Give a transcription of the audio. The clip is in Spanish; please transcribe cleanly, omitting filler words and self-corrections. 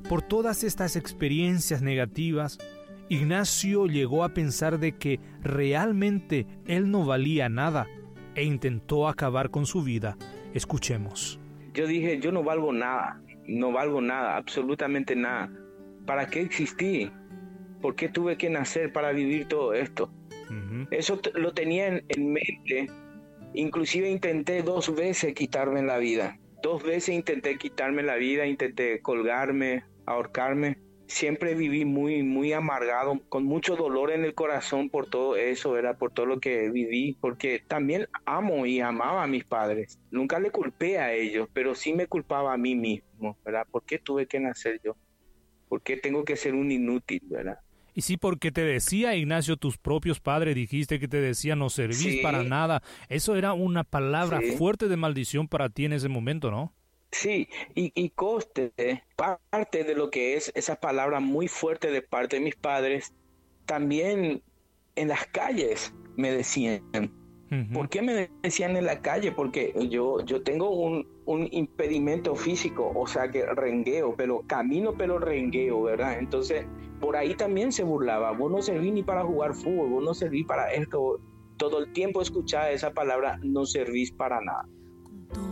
Por todas estas experiencias negativas, Ignacio llegó a pensar de que realmente él no valía nada e intentó acabar con su vida. Escuchemos. Yo dije, yo no valgo nada, absolutamente nada. ¿Para qué existí? ¿Por qué tuve que nacer para vivir todo esto? Eso lo tenía en mente. Inclusive intenté 2 veces quitarme la vida. 2 veces intenté quitarme la vida, intenté colgarme, ahorcarme. Siempre viví muy amargado, con mucho dolor en el corazón por todo eso, ¿verdad? Por todo lo que viví, porque también amo y amaba a mis padres. Nunca le culpé a ellos, pero sí me culpaba a mí mismo, ¿verdad? ¿Por qué tuve que nacer yo? ¿Por qué tengo que ser un inútil, verdad? Y sí, porque te decía, Ignacio, tus propios padres, dijiste que te decían no servís para nada. Eso era una palabra fuerte de maldición para ti en ese momento, ¿no? Sí, y parte de lo que es esa palabra muy fuerte de parte de mis padres, también en las calles me decían. ¿Por qué me decían en la calle? Porque yo tengo un impedimento físico, o sea que rengueo, pero camino pero rengueo, ¿verdad? Entonces, por ahí también se burlaba. Vos no servís ni para jugar fútbol, vos no servís para esto. Todo el tiempo escuchaba esa palabra, no servís para nada.